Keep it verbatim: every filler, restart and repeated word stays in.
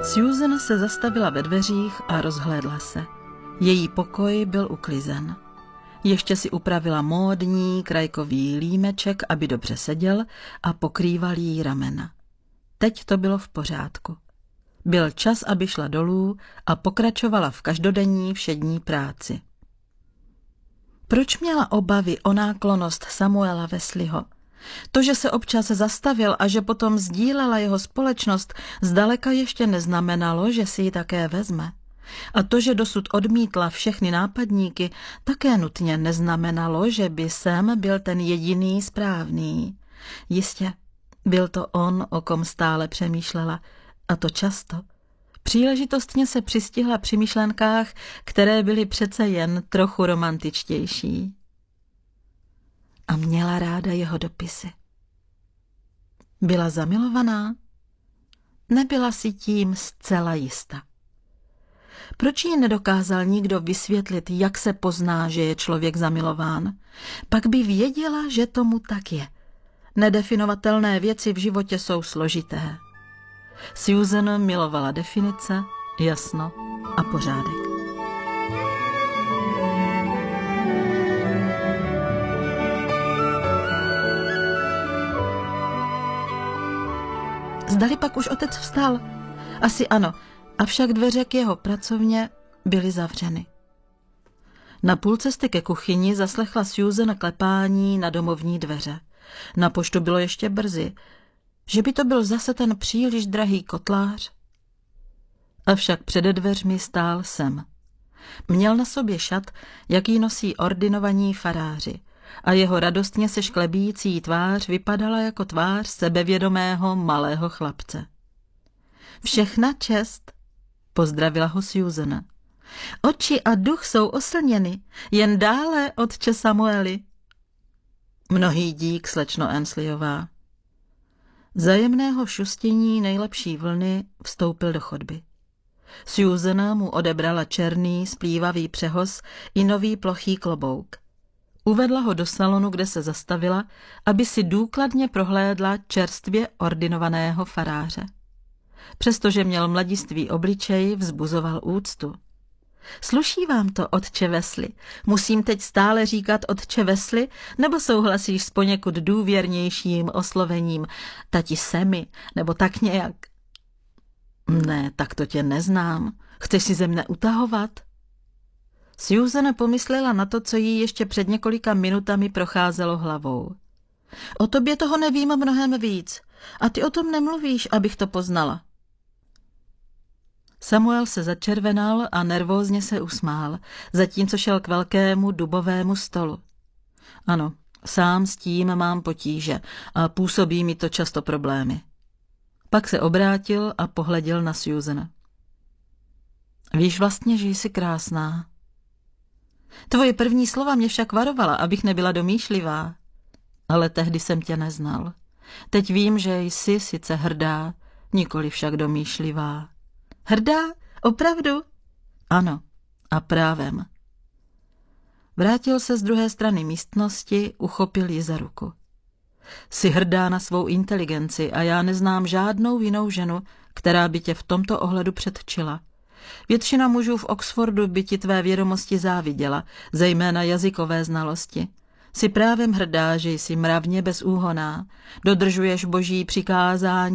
Susan se zastavila ve dveřích a rozhlédla se. Její pokoj byl uklizen. Ještě si upravila módní krajkový límeček, aby dobře seděl a pokrýval jí ramena. Teď to bylo v pořádku. Byl čas, aby šla dolů a pokračovala v každodenní všední práci. Proč měla obavy o náklonnost Samuela Wesleyho? To, že se občas zastavil a že potom sdílela jeho společnost, zdaleka ještě neznamenalo, že si ji také vezme. A to, že dosud odmítla všechny nápadníky, také nutně neznamenalo, že by Sam byl ten jediný správný. Jistě, byl to on, o kom stále přemýšlela, a to často. Příležitostně se přistihla při myšlenkách, které byly přece jen trochu romantičtější. A měla ráda jeho dopisy. Byla zamilovaná? Nebyla si tím zcela jista. Proč jí nedokázal nikdo vysvětlit, jak se pozná, že je člověk zamilován? Pak by věděla, že tomu tak je. Nedefinovatelné věci v životě jsou složité. Susan milovala definice, jasno a pořádek. Zdali pak už otec vstal? Asi ano, avšak dveře k jeho pracovně byly zavřeny. Na půl cesty ke kuchyni zaslechla Susan klepání na domovní dveře. Na poštu bylo ještě brzy. Že by to byl zase ten příliš drahý kotlář? Avšak přede dveřmi stál Sam. Měl na sobě šat, jaký nosí ordinovaní faráři, a jeho radostně se šklebící tvář vypadala jako tvář sebevědomého malého chlapce. Všechna čest, pozdravila ho Susan. Oči a duch jsou oslněny, jen dále, otče Samueli. Mnohý dík, slečno Ansleyová. Zajemného šustění nejlepší vlny vstoupil do chodby. Susan mu odebrala černý, splývavý přehoz i nový plochý klobouk. Uvedla ho do salonu, kde se zastavila, aby si důkladně prohlédla čerstvě ordinovaného faráře. Přestože měl mladistvý obličej, vzbuzoval úctu. Sluší vám to, otče Wesley? Musím teď stále říkat otče Wesley, nebo souhlasíš s poněkud důvěrnějším oslovením tati Semi, nebo tak nějak? Ne, tak to tě neznám. Chceš si ze mne utahovat? Susan pomyslela na to, co jí ještě před několika minutami procházelo hlavou. O tobě toho nevím mnohem víc. A ty o tom nemluvíš, abych to poznala. Samuel se začervenal a nervózně se usmál, zatímco šel k velkému dubovému stolu. Ano, sám s tím mám potíže a působí mi to často problémy. Pak se obrátil a pohleděl na Susan. Víš vlastně, že jsi krásná. Tvoje první slova mě však varovala, abych nebyla domýšlivá. Ale tehdy jsem tě neznal. Teď vím, že jsi sice hrdá, nikoli však domýšlivá. Hrdá? Opravdu? Ano, a právem. Vrátil se z druhé strany místnosti, uchopil ji za ruku. Jsi hrdá na svou inteligenci a já neznám žádnou jinou ženu, která by tě v tomto ohledu předčila. Většina mužů v Oxfordu by ti tvé vědomosti záviděla, zejména jazykové znalosti. Jsi právem hrdá, že jsi mravně bezúhonná, dodržuješ boží přikázání,